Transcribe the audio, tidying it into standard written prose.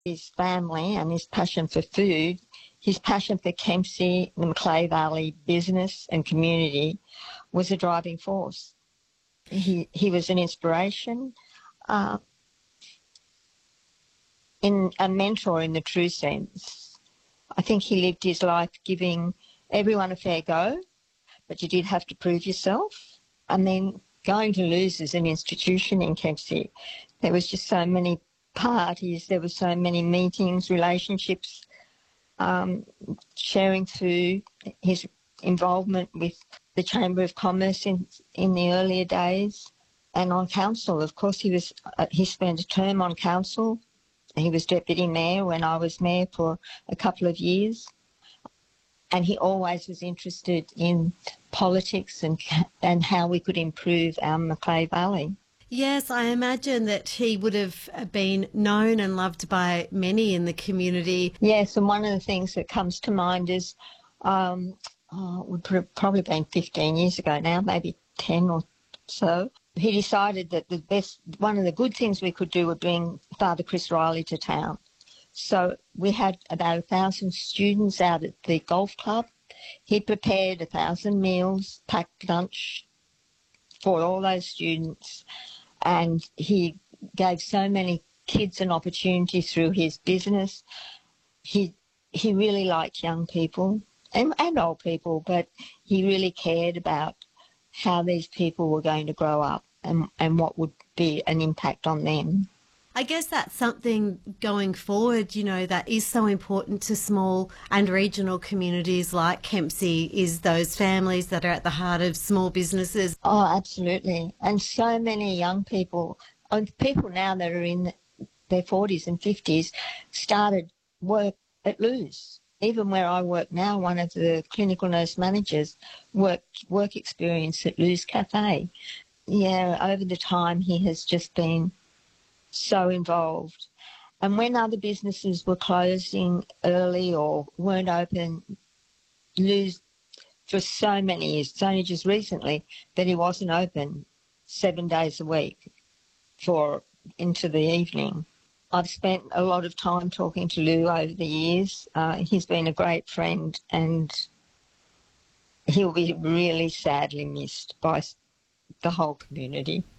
his family and his passion for food, his passion for Kempsey, the Macleay Valley business and community was a driving force. He was an inspiration, in a mentor in the true sense. I think he lived his life giving everyone a fair go, but you did have to prove yourself. And then going to Luz as an institution in Kempsey, there was just so many parties, there were so many meetings, relationships, sharing food, his involvement with the Chamber of Commerce in the earlier days, and on council. Of course, he spent a term on council. He was deputy mayor when I was mayor for a couple of years, and he always was interested in politics and how we could improve our Macleay Valley. Yes, I imagine that he would have been known and loved by many in the community. Yes, and one of the things that comes to mind is, it would probably been 15 years ago now, maybe 10 or so. He decided that one of the good things we could do would bring Father Chris Riley to town. So we had about 1,000 students out at the golf club. He prepared 1,000 meals, packed lunch for all those students, and he gave so many kids an opportunity through his business. He really liked young people and old people, but he really cared about how these people were going to grow up and what would be an impact on them. I guess that's something going forward, you know, that is so important to small and regional communities like Kempsey, is those families that are at the heart of small businesses. Oh, absolutely. And so many young people, and people now that are in their 40s and 50s, started work at Luz. Even where I work now, one of the clinical nurse managers work experience at Luz Cafe. Yeah, over the time he has just been so involved. And when other businesses were closing early or weren't open, Luz, for so many years, it's only just recently that he wasn't open 7 days a week into the evening. I've spent a lot of time talking to Lou over the years. He's been a great friend, and he'll be really sadly missed by the whole community.